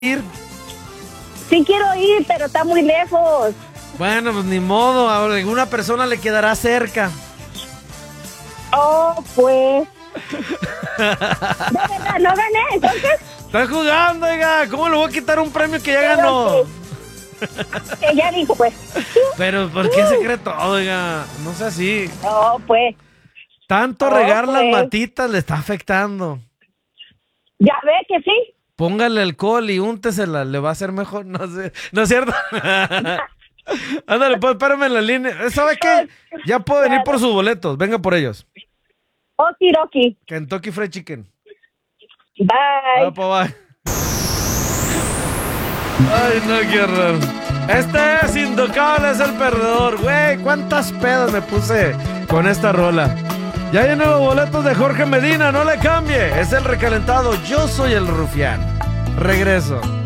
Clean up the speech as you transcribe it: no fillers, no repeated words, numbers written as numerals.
ir? Sí quiero ir, pero está muy lejos. Bueno, pues ni modo, a alguna persona le quedará cerca. Oh, pues. De verdad, no gané, entonces. Está jugando, oiga. ¿Cómo le voy a quitar un premio que ya ganó? Que ya dijo, pues. Pero, ¿por qué se cree todo, oiga? No sea así. No, pues. Tanto regar las matitas le está afectando. Ya ve que sí. Póngale alcohol y úntesela, le va a hacer mejor. No sé, ¿no es cierto? Ándale, pues, espérame en la línea. ¿Sabe qué? Ya puedo venir por sus boletos. Venga por ellos. Okidoki. Kentucky Fried Chicken. Bye. Bye. Ay, no, qué horror. Este es Intocable, es el perdedor. Güey, cuántas pedas me puse con esta rola. Ya llené los boletos de Jorge Medina, no le cambie. Es el recalentado, yo soy el rufián. Regreso.